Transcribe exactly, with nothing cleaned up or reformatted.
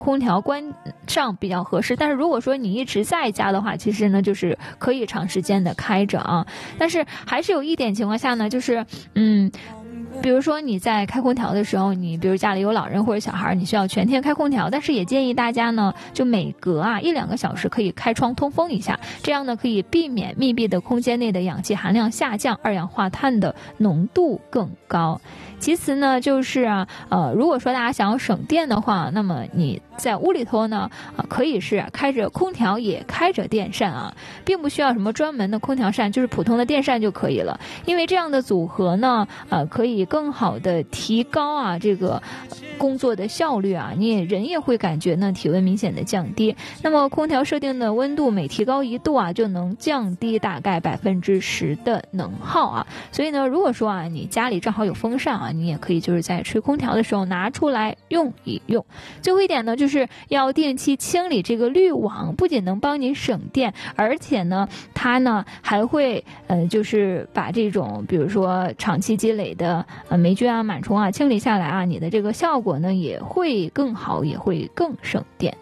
空调关上比较合适。但是如果说你一直在家的话，其实呢就是可以长时间的开着啊。但是还是有一点情况下呢，就是嗯。比如说你在开空调的时候，你比如家里有老人或者小孩，你需要全天开空调，但是也建议大家呢，就每隔啊一两个小时可以开窗通风一下，这样呢可以避免密闭的空间内的氧气含量下降，二氧化碳的浓度更高。其次呢，就是啊，呃，如果说大家想要省电的话，那么你在屋里头呢，啊，可以是开着空调也开着电扇啊，并不需要什么专门的空调扇，就是普通的电扇就可以了。因为这样的组合呢，呃，可以更好的提高啊这个工作的效率啊，你也人也会感觉呢体温明显的降低。那么空调设定的温度每提高一度啊，就能降低大概百分之十的能耗啊。所以呢，如果说啊你家里正好有风扇啊，你也可以就是在吹空调的时候拿出来用一用。最后一点呢，就是要定期清理这个滤网，不仅能帮你省电，而且呢它呢还会呃就是把这种比如说长期积累的呃霉菌啊螨虫啊清理下来啊，你的这个效果呢也会更好，也会更省电。